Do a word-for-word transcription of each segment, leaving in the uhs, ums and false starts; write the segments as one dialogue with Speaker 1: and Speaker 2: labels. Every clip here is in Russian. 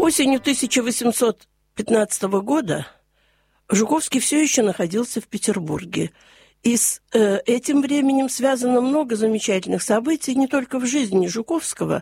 Speaker 1: Осенью тысяча восемьсот пятнадцатого года Жуковский все еще находился в Петербурге. И с э, этим временем связано много замечательных событий не только в жизни Жуковского,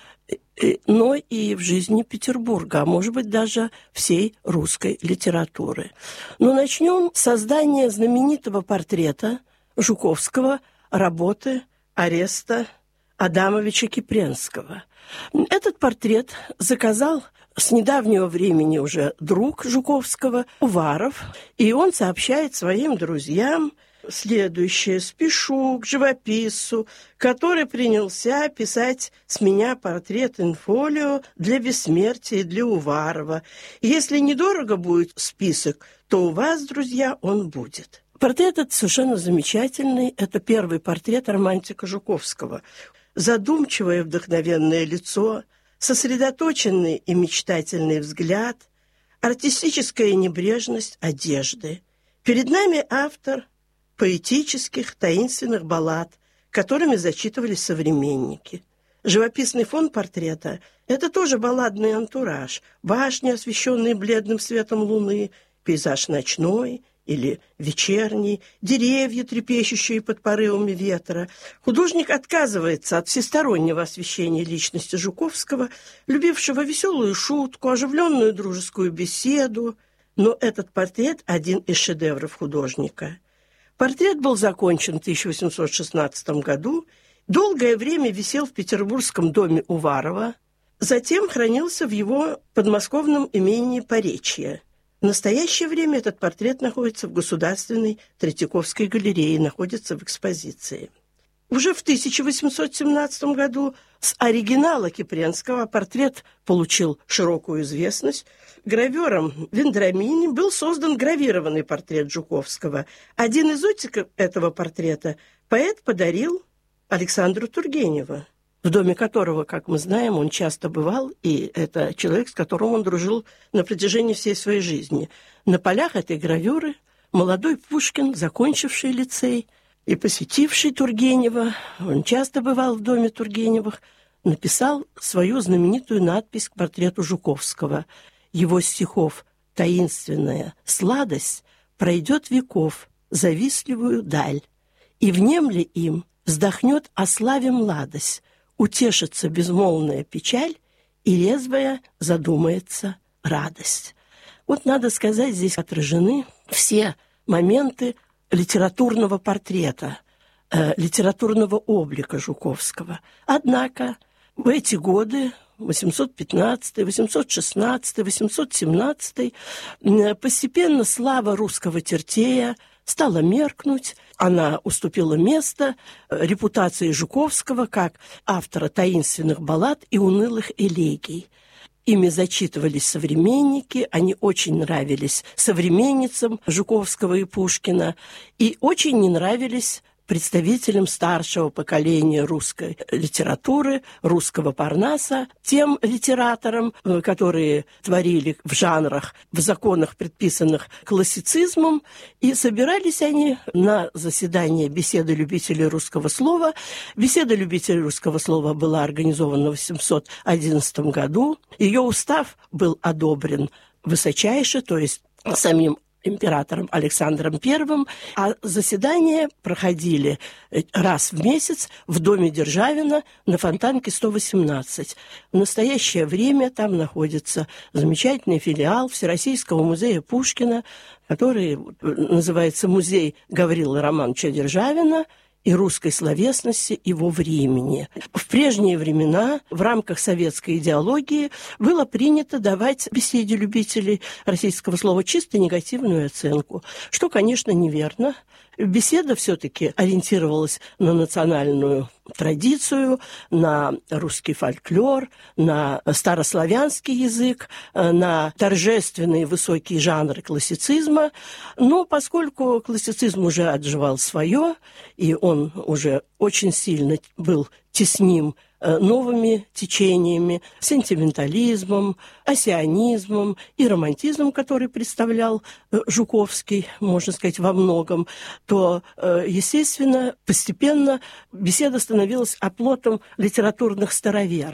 Speaker 1: э, но и в жизни Петербурга, а может быть даже всей русской литературы. Но начнем с создания знаменитого портрета Жуковского работы Ареста Адамовича Кипренского. Этот портрет заказал с недавнего времени уже друг Жуковского, Уваров, и он сообщает своим друзьям следующее: «Спешу к живописцу, который принялся писать с меня портрет инфолио для бессмертия и для Уварова. Если недорого будет список, то у вас, друзья, он будет». Портрет этот совершенно замечательный. Это первый портрет романтика Жуковского. Задумчивое вдохновенное лицо, сосредоточенный и мечтательный взгляд, артистическая небрежность одежды. Перед нами автор поэтических, таинственных баллад, которыми зачитывались современники. Живописный фон портрета – это тоже балладный антураж, башни, освещенные бледным светом луны, пейзаж ночной или вечерний, деревья, трепещущие под порывами ветра. Художник отказывается от всестороннего освещения личности Жуковского, любившего веселую шутку, оживленную дружескую беседу. Но этот портрет – один из шедевров художника. Портрет был закончен в тысяча восемьсот шестнадцатом году, долгое время висел в Петербургском доме Уварова, затем хранился в его подмосковном имении Поречье. В настоящее время этот портрет находится в Государственной Третьяковской галерее, находится в экспозиции. Уже в тысяча восемьсот семнадцатом году с оригинала Кипренского портрет получил широкую известность. Гравером Вендрамини был создан гравированный портрет Жуковского. Один из оттисков этого портрета поэт подарил Александру Тургеневу, в доме которого, как мы знаем, он часто бывал, и это человек, с которым он дружил на протяжении всей своей жизни. На полях этой гравюры молодой Пушкин, закончивший лицей и посетивший Тургенева, он часто бывал в доме Тургеневых, написал свою знаменитую надпись к портрету Жуковского. Его стихов «Таинственная сладость пройдет веков завистливую даль, и внемли им вздохнет о славе младость, утешится безмолвная печаль, и резвая задумается радость». Вот, надо сказать, здесь отражены все моменты литературного портрета, э, литературного облика Жуковского. Однако в эти годы, восемьсот пятнадцатый, восемьсот шестнадцатый, восемьсот семнадцатый, постепенно слава русского Тертея стала меркнуть. Она уступила место репутации Жуковского как автора таинственных баллад и унылых элегий. Ими зачитывались современники, они очень нравились современницам Жуковского и Пушкина, и очень не нравились представителям старшего поколения русской литературы, русского Парнаса, тем литераторам, которые творили в жанрах, в законах, предписанных классицизмом, и собирались они на заседание беседы любителей русского слова. Беседа любителей русского слова была организована в восемьсот одиннадцатом году. Ее устав был одобрен высочайше, то есть самим императором Александром Первым, а заседания проходили раз в месяц в доме Державина на Фонтанке сто восемнадцать. В настоящее время там находится замечательный филиал Всероссийского музея Пушкина, который называется «Музей Гаврилы Романовича Державина» и русской словесности его времени. В прежние времена в рамках советской идеологии было принято давать беседе любителей российского слова чисто негативную оценку, что, конечно, неверно. Беседа все-таки ориентировалась на национальную традицию, на русский фольклор, на старославянский язык, на торжественные высокие жанры классицизма. Но поскольку классицизм уже отживал свое, и он уже очень сильно был тесним новыми течениями, сентиментализмом, осионизмом и романтизмом, который представлял Жуковский, можно сказать, во многом, то, естественно, постепенно беседа становилась оплотом литературных староверов.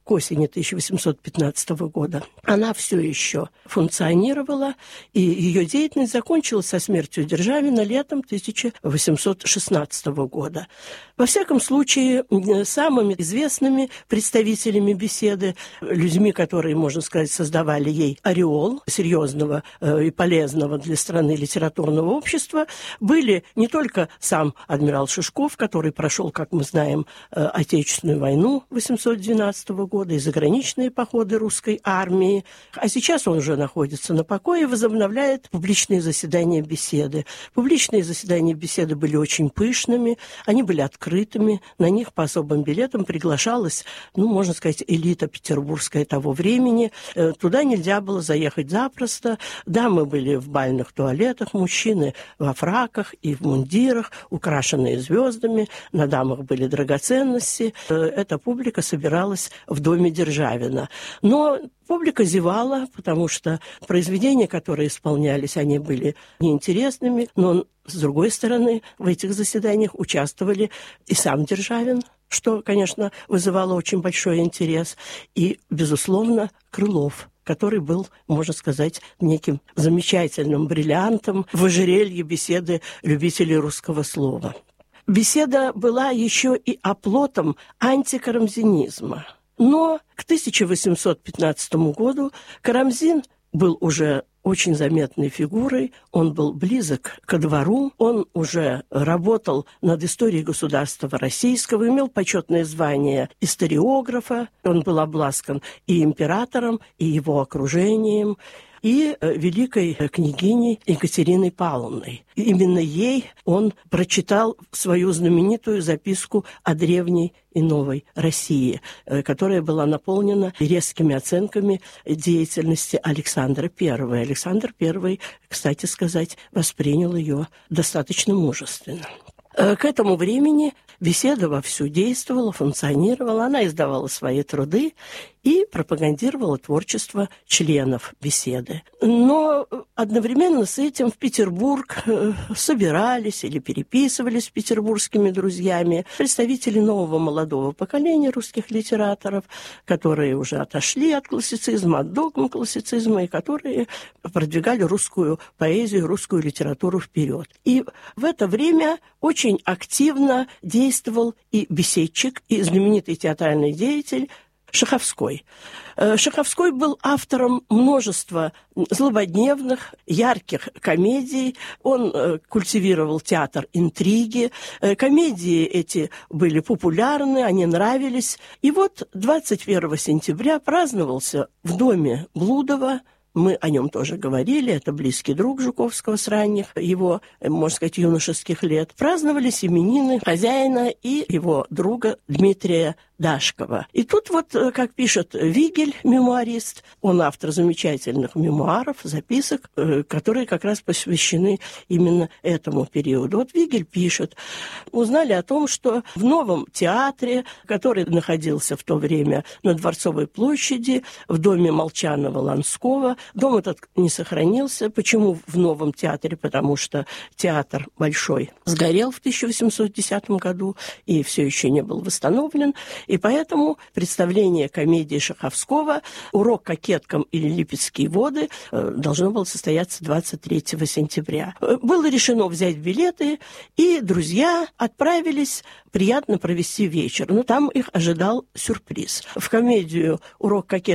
Speaker 1: к осени тысяча восемьсот пятнадцатого года, она все еще функционировала, и ее деятельность закончилась со смертью Державина летом тысяча восемьсот шестнадцатого года. Во всяком случае, самыми известными представителями беседы, людьми, которые, можно сказать, создавали ей ореол серьезного и полезного для страны литературного общества, были не только сам адмирал Шишков, который прошел, как мы знаем, Отечественную войну восемьсот двенадцатого года и заграничные походы русской армии, а сейчас он уже находится на покое и возобновляет публичные заседания беседы. Публичные заседания беседы были очень пышными, они были открытыми, на них по особым билетам приглашалась, ну, можно сказать, элита петербургская того времени. Туда нельзя было заехать запросто. Дамы были в бальных туалетах, мужчины во фраках и в мундирах, украшенные звездами, на дамах были драгоценности. Эта публика собиралась в доме Державина. Но публика зевала, потому что произведения, которые исполнялись, они были неинтересными, но, с другой стороны, в этих заседаниях участвовали и сам Державин, что, конечно, вызывало очень большой интерес, и, безусловно, Крылов, который был, можно сказать, неким замечательным бриллиантом в ожерелье беседы любителей русского слова. Беседа была еще и оплотом антикарамзинизма. Но к тысяча восемьсот пятнадцатому году Карамзин был уже очень заметной фигурой, он был близок ко двору, он уже работал над историей государства российского, имел почетное звание историографа, он был обласкан и императором, и его окружением, и великой княгиней Екатериной Павловной. И именно ей он прочитал свою знаменитую записку о древней и новой России, которая была наполнена резкими оценками деятельности Александра Первого. Александр Первый, кстати сказать, воспринял ее достаточно мужественно. К этому времени беседа вовсю действовала, функционировала, она издавала свои труды и пропагандировала творчество членов беседы. Но одновременно с этим в Петербург собирались или переписывались с петербургскими друзьями представители нового молодого поколения русских литераторов, которые уже отошли от классицизма, от догм классицизма, и которые продвигали русскую поэзию, русскую литературу вперед. И в это время очень активно действовал и беседчик, и знаменитый театральный деятель Шаховской. Шаховской был автором множества злободневных, ярких комедий. Он культивировал театр интриги. Комедии эти были популярны, они нравились. И вот двадцать первого сентября праздновался в доме Блудова. Мы о нем тоже говорили, это близкий друг Жуковского с ранних его, можно сказать, юношеских лет. Праздновались именины хозяина и его друга Дмитрия Дашкова. И тут вот, как пишет Вигель, мемуарист, он автор замечательных мемуаров, записок, которые как раз посвящены именно этому периоду. Вот Вигель пишет: узнали о том, что в новом театре, который находился в то время на Дворцовой площади, в доме Молчанова-Ланского, дом этот не сохранился. Почему в новом театре? Потому что театр большой сгорел в тысяча восемьсот десятом году и все еще не был восстановлен. И поэтому представление комедии Шаховского «Урок кокеткам» или «Липецкие воды» должно было состояться двадцать третьего сентября. Было решено взять билеты, и друзья отправились приятно провести вечер. Но там их ожидал сюрприз. В комедию «Урок кокеткам»